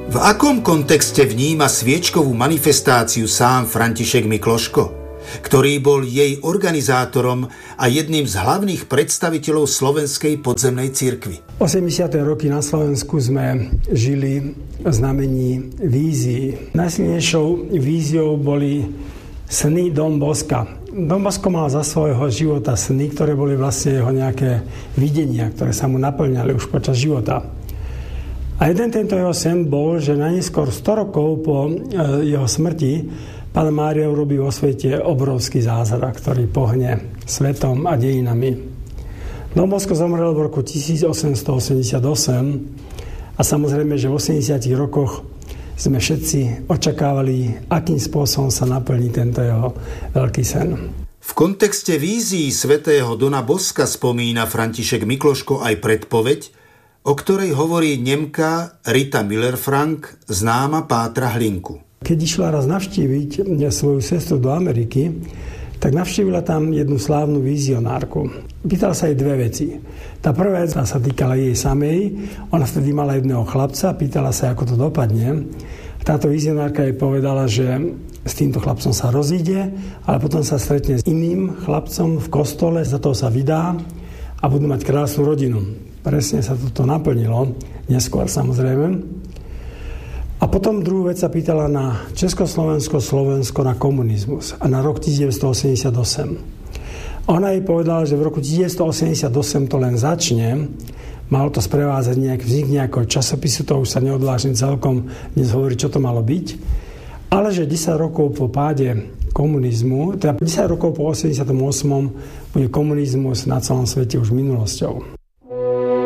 V akom kontexte vníma sviečkovú manifestáciu sám František Mikloško, ktorý bol jej organizátorom a jedným z hlavných predstaviteľov slovenskej podzemnej cirkvi? 80. roky na Slovensku sme žili v znamení vízií. Najsilnejšou víziou boli sny Don Bosca. Don Bosco mal za svojho života sny, ktoré boli vlastne jeho nejaké videnia, ktoré sa mu naplňali už počas života. A jeden tento jeho sen bol, že najneskôr 100 rokov po jeho smrti Panna Mária urobí vo svete obrovský zázrak, ktorý pohne svetom a dejinami. Don Bosco zomrel v roku 1888 a samozrejme, že v 80 rokoch sme všetci očakávali, akým spôsobom sa naplní tento jeho veľký sen. V kontexte vízií svätého Dona Boska spomína František Mikloško aj predpoveď, o ktorej hovorí Nemka Rita Miller-Frank, známa pátra Hlinku. Keď išla raz navštíviť svoju sestru do Ameriky, tak navštívila tam jednu slávnu vizionárku. Pýtala sa jej dve veci. Tá prvá vec sa týkala jej samej. Ona vtedy mala jedného chlapca, pýtala sa, ako to dopadne. Táto vizionárka jej povedala, že s týmto chlapcom sa rozíde, ale potom sa stretne s iným chlapcom v kostole, za toho sa vydá a budú mať krásnu rodinu. Presne sa toto naplnilo, neskôr samozrejme. A potom druhú vec sa pýtala na Československo, Slovensko, na komunizmus a na rok 1988. Ona jej povedala, že v roku 1988 to len začne, malo to sprevázať vznik nejakého časopisu, to už sa neodvážim celkom dnes hovoriť, čo to malo byť, ale že 10 rokov po páde komunizmu, teda 10 rokov po 88. bude komunizmus na celom svete už minulosťou.